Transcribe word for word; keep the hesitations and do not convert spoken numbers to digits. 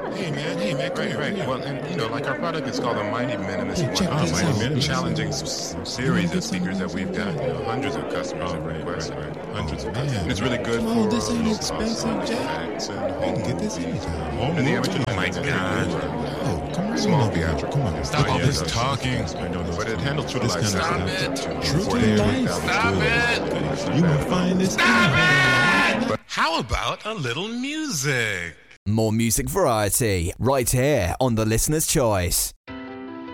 Hey man, hey man, come Right, here, right. come here. Well, and you know, like our product is called the Mighty Minimalist Hey, check One. this Mighty out. Minimalist. This Challenging is- s- You series wanna of get speakers some? that we've got. You know, hundreds of customers have right, requested. right, right. Hundreds Oh, of customers. man. And it's really good Come for on, this ain't uh, expensive, sound Jack. effects and You home can get this movies. anytime. Home And the movies. amateur Oh my lights are God. really good. Oh, come right Small on over here. theatrical. Come on. Stop Oh, all yeah, this that's- talking. I know this. But it handles True to This Life kind of sound. stuff. True True to Life. Stop it. You won't find this. Stop it. How about a little music? More music variety right here on The Listener's Choice.